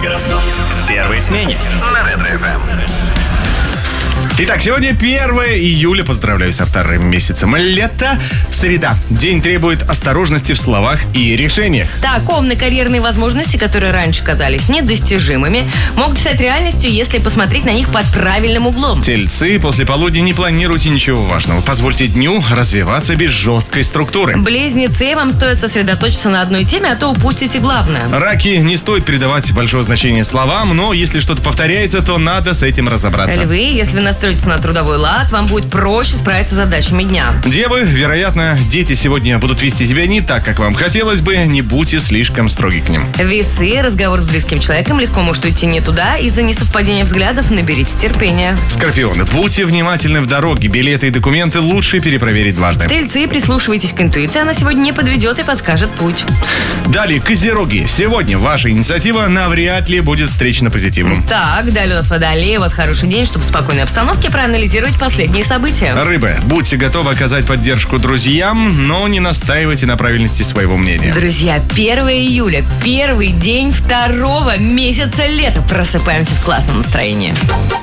гороскоп в первой смене на Ретро-ФМ. Итак, сегодня 1 июля. Поздравляю со вторым месяцем лета. Среда. День требует осторожности в словах и решениях. Так, карьерные возможности, которые раньше казались недостижимыми, могут стать реальностью, если посмотреть на них под правильным углом. Тельцы, после полудня не планируйте ничего важного. Позвольте дню развиваться без жесткой структуры. Близнецы, вам стоит сосредоточиться на одной теме, а то упустите главное. Раки, не стоит придавать большого значения словам, но если что-то повторяется, то надо с этим разобраться. Львы, если вы настроитесь на трудовой лад, вам будет проще справиться с задачами дня. Девы, вероятно, дети сегодня будут вести себя не так, как вам хотелось бы. Не будьте слишком строги к ним. Весы, разговор с близким человеком легко может уйти не туда. Из-за несовпадения взглядов наберите терпения. Скорпионы, будьте внимательны в дороге. Билеты и документы лучше перепроверить дважды. Стрельцы, прислушивайтесь к интуиции. Она сегодня не подведет и подскажет путь. Далее, козероги. Сегодня ваша инициатива навряд ли будет встречена позитивом. Так, далее у нас Водолей. У вас хороший день, чтобы в спокойной обстановке проанализировать последние события. Рыбы, будьте готовы оказать поддержку друзьям, но не настаивайте на правильности своего мнения. Друзья, 1 июля, первый день второго месяца лета. Просыпаемся в классном настроении.